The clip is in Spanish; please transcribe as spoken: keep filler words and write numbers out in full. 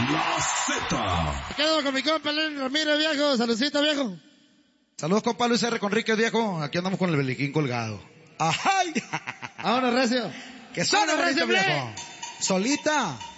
La Z. Quedo con mi compa Len Ramírez, viejo. Saludcita, viejo. Saludos, compa Luis R. Conríquez, viejo. Aquí andamos con el beliquín colgado. ¡Ajay! Vámonos, recio. ¡Que suena, Vámonos, recio, recio, viejo! Solita.